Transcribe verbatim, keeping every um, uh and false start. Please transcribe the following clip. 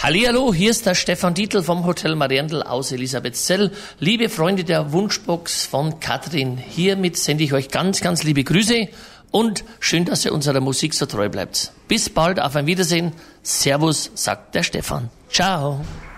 Hallihallo, hier ist der Stefan Dietl vom Hotel Mariendl aus Elisabethzell. Liebe Freunde der Wunschbox von Katrin, hiermit sende ich euch ganz, ganz liebe Grüße und schön, dass ihr unserer Musik so treu bleibt. Bis bald, auf ein Wiedersehen. Servus, sagt der Stefan. Ciao.